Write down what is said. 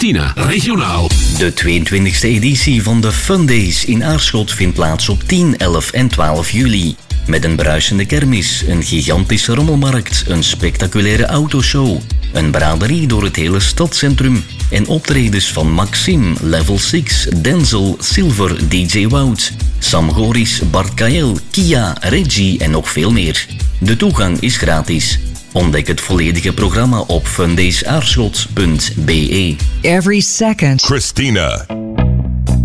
Christina, regionaal. De 22e editie van de Fun Days in Aarschot vindt plaats op 10, 11 en 12 juli. Met een bruisende kermis, een gigantische rommelmarkt, een spectaculaire autoshow, een braderie door het hele stadscentrum en optredens van Maxime, Level 6, Denzel, Silver, DJ Wout, Sam Goris, Bart Kael, Kia, Reggie en nog veel meer. De toegang is gratis. Ontdek het volledige programma op fundaysaarschot.be. Every second. Christina.